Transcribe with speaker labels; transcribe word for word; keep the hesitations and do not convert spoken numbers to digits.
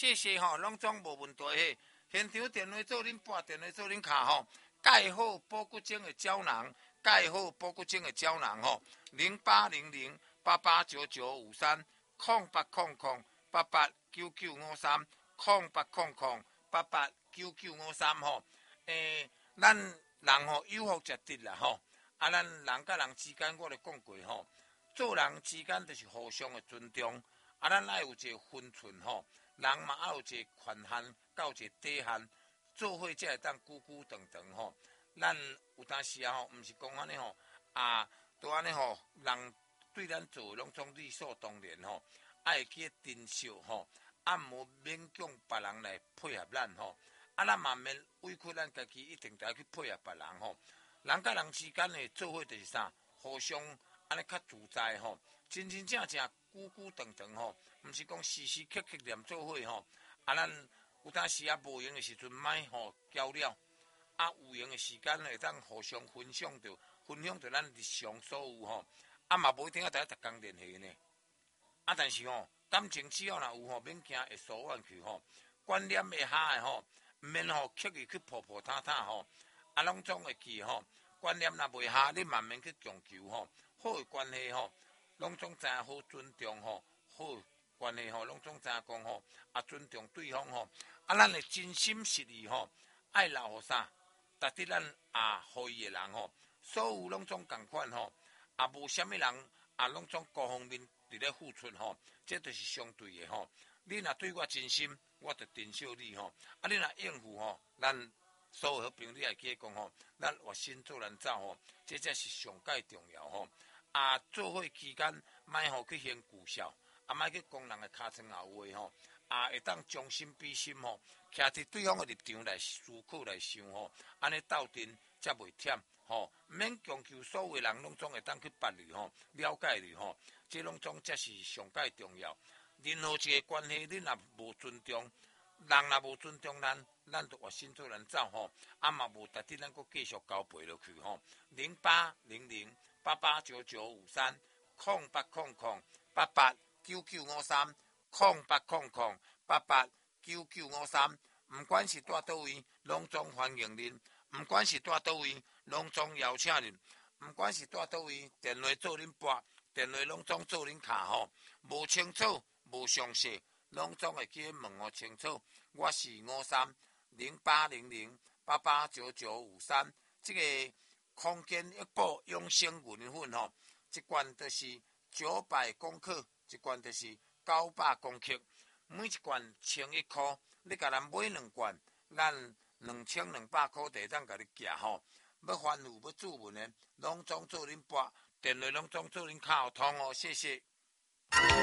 Speaker 1: 谢谢吼，拢总无问题嘿。现场电话做恁拨，电话做恁卡吼，钙好补骨精的胶囊，钙好补骨精的胶囊吼，零八零零八八九九五三，空八空空八八九九五三，空八空空八八九九五三吼。诶，咱人吼有福才得啦吼，啊，咱人甲人之间，我咧讲过吼，做人之间就是互相的尊重，啊，咱爱有一个分寸吼。人嘛要有一个权限，到一个底线，做伙才会当久久长长吼。咱有当时啊吼，毋是讲安尼吼，啊，都安尼吼，人对咱做拢总理所当然吼，爱去珍惜吼，啊，无勉强别人来配合咱吼，啊，咱嘛免委屈咱家己，一定得去配合别人吼。人甲人之间的做伙就是啥，互相安尼较自在吼，真真正正久久长长吼。毋是讲时时刻刻念做伙吼，啊，咱有当时啊无用的时阵，莫吼交了，啊有用的时间会当互相分享着，分享着咱日常所有吼，啊嘛无一定要大家逐工联系呢，啊但是吼感情只要若有吼，免惊会疏远去吼，观念会下的吼，毋免吼刻意去破破塌塌吼，啊拢总会记吼，观念若袂下，你慢慢去强求吼，好的关系吼，拢总知影好尊重吼，好。关系吼，拢总知影讲吼，啊尊重对方吼，啊咱会真心实意吼，爱留互啥，值得咱啊互伊的人吼，所有拢总共款吼，啊无啥物人啊拢总各方面伫咧付出吼，这就是相对的吼。你若对我真心，我就珍惜你吼，啊你若应付吼，咱所有好朋友你会记讲吼，咱活心做人走吼，这才是上界重要吼。啊做伙期间，莫互去嫌旧笑。啊，莫去讲人的尻川后话吼，啊，会当将心比心吼，徛伫对方的立场来思考来想吼，安尼斗阵才袂忝吼，免强求所有人拢总会当去捌你吼，了解你吼，这拢总才是上界重要。任何一个关系，你若无尊重，人若无尊重咱，咱就活心做人走吼，啊嘛无值得咱阁继续交陪落去吼。零八零零八八九九五三，空八空空八八。九九五三空八空空八八九九五三，唔管是住倒位，拢总欢迎您；唔管是住倒位，拢总邀请您；唔管是住倒位，电话做恁拨，电话拢总做恁卡吼。无清楚、无详细，拢总会去问我清楚。我是五三零八零零八八九九五三，这个空间一步养生云粉吼，一罐就是九百公克。一罐就是九百公克，每一罐千一块，你甲咱买两罐，咱两千两百块地当甲你寄吼。要番薯要注文的，拢总做恁拨，电话拢总做恁卡通哦，谢谢。